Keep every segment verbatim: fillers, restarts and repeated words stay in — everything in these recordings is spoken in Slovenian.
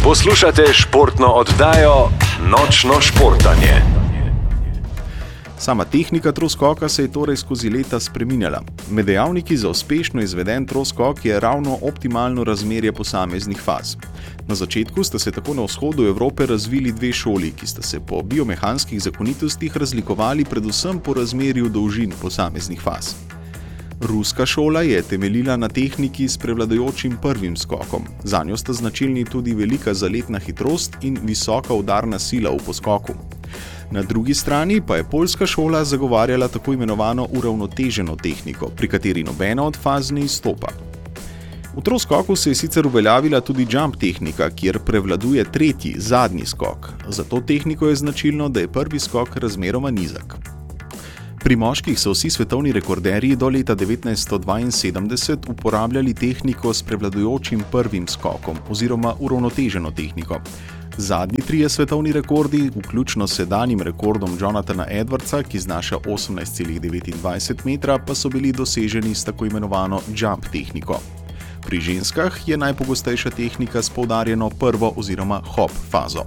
Poslušate športno oddajo Nočno športanje. Sama tehnika troskoka se je torej skozi leta spreminjala. Med dejavniki za uspešno izveden troskok je ravno optimalno razmerje posameznih faz. Na začetku sta se tako na vzhodu Evrope razvili dve šoli, ki sta se po biomehanskih zakonitostih razlikovali predvsem po razmerju dolžin posameznih faz. Ruska šola je temeljila na tehniki s prevladujočim prvim skokom. Zanjo sta značilni tudi velika zaletna hitrost in visoka udarna sila v poskoku. Na drugi strani pa je poljska šola zagovarjala tako imenovano uravnoteženo tehniko, pri kateri nobena od faz ne izstopa. V troskoku se je sicer uveljavila tudi jump tehnika, kjer prevladuje tretji, zadnji skok. Za to tehniko je značilno, da je prvi skok razmeroma nizek. Pri moških so vsi svetovni rekorderji do leta devetnajststo dvainsedemdeset uporabljali tehniko s prevladujočim prvim skokom oziroma uravnoteženo tehniko. Zadnji trije svetovni rekordi, vključno s sedanjim rekordom Jonathana Edwardsa, ki znaša osemnajst celih devetindvajset metra, pa so bili doseženi s tako imenovano jump tehniko. Pri ženskah je najpogostejša tehnika s poudarjeno prvo oziroma hop fazo.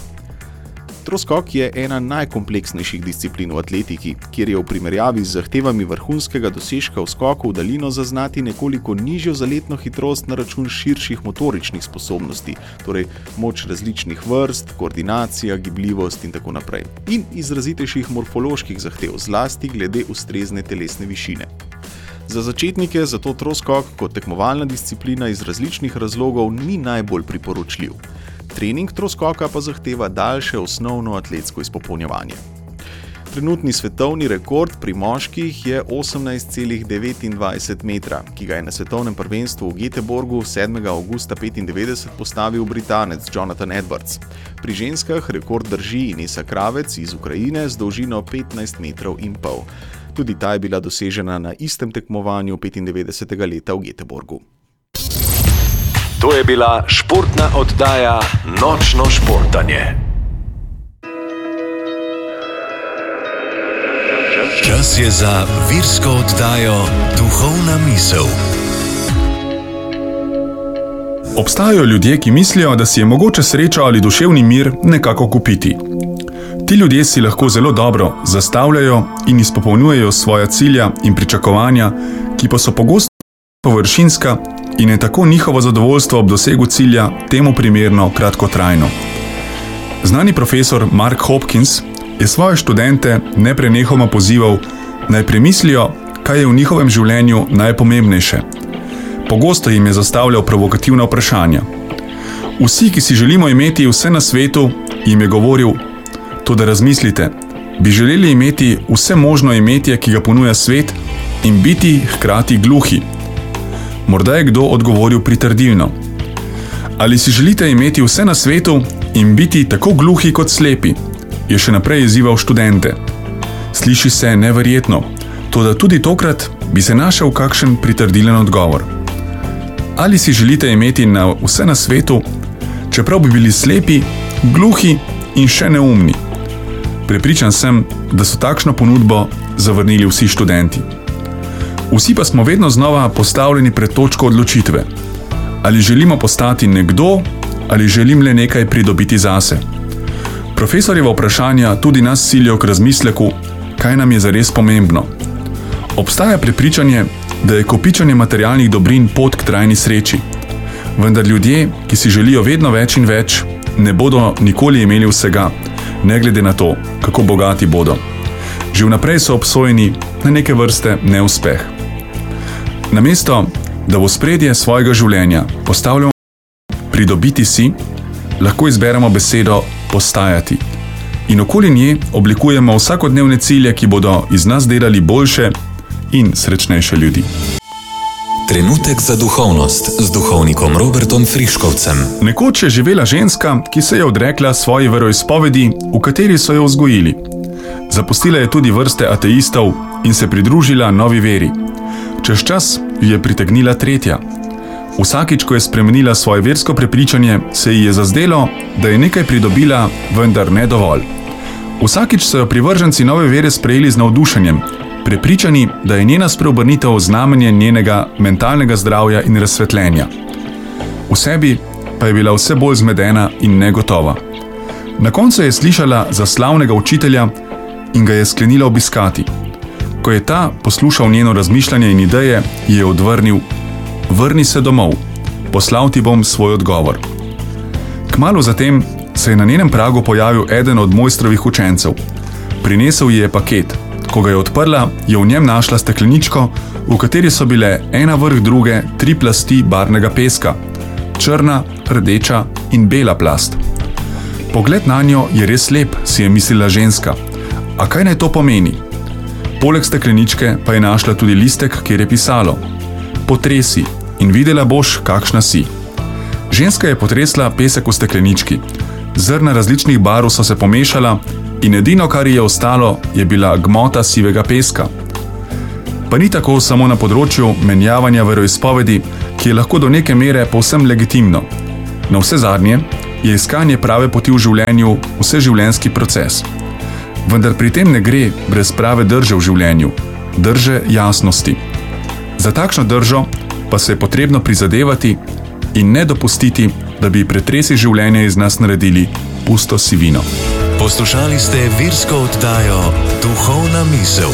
Troskok je ena najkompleksnejših disciplin v atletiki, kjer je v primerjavi z zahtevami vrhunskega dosežka v skoku v daljino zaznati nekoliko nižjo zaletno hitrost na račun širših motoričnih sposobnosti, torej moč različnih vrst, koordinacija, gibljivost in tako naprej, in izrazitejših morfoloških zahtev, zlasti glede ustrezne telesne višine. Za začetnike zato troskok kot tekmovalna disciplina iz različnih razlogov ni najbolj priporočljiv. Trening troskoka pa zahteva daljše osnovno atletsko izpopolnjevanje. Trenutni svetovni rekord pri moških je osemnajst celih devetindvajset metra, ki ga je na svetovnem prvenstvu v Göteborgu sedmega avgusta petindevetdeset postavil Britanec Jonathan Edwards. Pri ženskah rekord drži Inesa Kravec iz Ukrajine z dolžino petnajst metrov in pol. Tudi ta je bila dosežena na istem tekmovanju petindevetdesetega leta v Göteborgu. To je bila športna oddaja Nočno športanje. Čas je za virsko oddajo Duhovna misel. Obstajajo ljudje, ki mislijo, da si je mogoče srečo ali duševni mir nekako kupiti. Ti ljudje si lahko zelo dobro zastavljajo in izpopolnjujejo svoja cilja in pričakovanja, ki pa so pogosto površinska in je tako njihovo zadovoljstvo ob dosegu cilja temu primerno kratkotrajno. Znani profesor Mark Hopkins je svoje študente neprenehoma pozival, naj premislijo, kaj je v njihovem življenju najpomembnejše. Pogosto jim je zastavljal provokativna vprašanja. Vsi, ki si želimo imeti vse na svetu, jim je govoril, to da razmislite, bi želeli imeti vse možno imetje, ki ga ponuja svet, in biti hkrati gluhi. Morda je kdo odgovoril pritrdilno. Ali si želite imeti vse na svetu in biti tako gluhi kot slepi? Je še naprej izzival študente. Sliši se neverjetno, toda tudi tokrat bi se našel kakšen pritrdilen odgovor. Ali si želite imeti na vse na svetu, čeprav bi bili slepi, gluhi in še neumni? Prepričan sem, da so takšno ponudbo zavrnili vsi študenti. Vsi pa smo vedno znova postavljeni pred točko odločitve. Ali želimo postati nekdo, ali želim le nekaj pridobiti zase. Profesorjeva vprašanja tudi nas silijo k razmisleku, kaj nam je zares pomembno. Obstaja prepričanje, da je kopičenje materialnih dobrin pot k trajni sreči. Vendar ljudje, ki si želijo vedno več in več, ne bodo nikoli imeli vsega, ne glede na to, kako bogati bodo. Že vnaprej so obsojeni na neke vrste neuspeh. Namesto, da v ospredje svojega življenja postavljamo pridobiti si, lahko izberemo besedo postajati in okoli nje oblikujemo vsakodnevne cilje, ki bodo iz nas delali boljše in srečnejše ljudi. Trenutek za duhovnost z duhovnikom Robertom Friškovcem. Nekoč je živela ženska, ki se je odrekla svoji veroizpovedi, v kateri so jo vzgojili. Zapustila je tudi vrste ateistov in se pridružila novi veri. Čez čas jo je pritegnila tretja. Vsakič, ko je spremenila svoje versko prepričanje, se ji je zazdelo, da je nekaj pridobila, vendar ne dovolj. Vsakič so jo privrženci nove vere sprejeli z navdušenjem, prepričani, da je njena spreobrnitev znamenje njenega mentalnega zdravja in razsvetljenja. V sebi pa je bila vse bolj zmedena in negotova. Na koncu je slišala za slavnega učitelja in ga je sklenila obiskati. Ko je ta poslušal njeno razmišljanje in ideje, je odvrnil: vrni se domov, poslal ti bom svoj odgovor. Kmalu zatem se je na njenem pragu pojavil eden od mojstrovih učencev. Prinesel ji je paket. Ko ga je odprla, je v njem našla stekleničko, v kateri so bile ena vrh druge tri plasti barvnega peska, črna, rdeča in bela plast. Pogled na njo je res lep, si je mislila ženska. A kaj naj to pomeni? Poleg stekleničke pa je našla tudi listek, kjer je pisalo: potresi in videla boš, kakšna si. Ženska je potresla pesek v steklenički. Zrna različnih barv so se pomešala in edino, kar ji je ostalo, je bila gmota sivega peska. Pa ni tako samo na področju menjavanja veroizpovedi, ki je lahko do neke mere povsem legitimno. Na vse zadnje je iskanje prave poti v življenju vseživljenjski proces. Vendar pri tem ne gre brez prave drže v življenju, drže jasnosti. Za takšno držo pa se je potrebno prizadevati in ne dopustiti, da bi pretresi življenja iz nas naredili pusto sivino. Poslušali ste virsko oddajo Duhovna misel.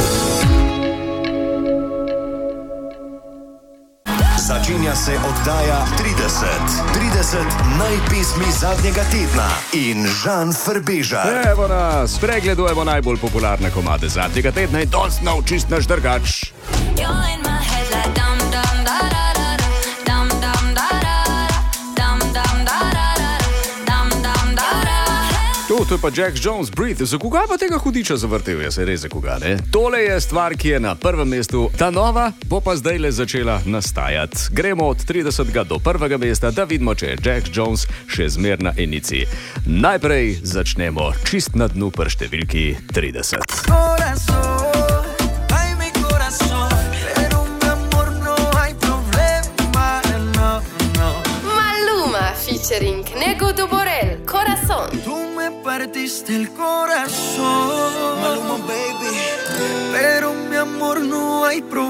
Začenja se oddaja trideset. trideset najpesmi zadnjega tedna in Žan Frbežar. Evo nas, pregledujemo najbolj popularne komade zadnjega tedna in danes nov čist naš drgač. To, to je pa Jack Jones, Breathe. Za koga pa tega hudiča zavrtel? Ja, se res za koga, ne? Tole je stvar, ki je na prvem mestu. Ta nova bo pa zdaj le začela nastajati. Gremo od tridesetega do prvega mesta, da vidimo, če je Jack Jones še zmer na enici. Najprej začnemo čist na dnu pri številki trideset. Maluma featuring Nego Borel, Corazon. Partiste el corazón, Maluma, baby, pero mi amor no hay problema.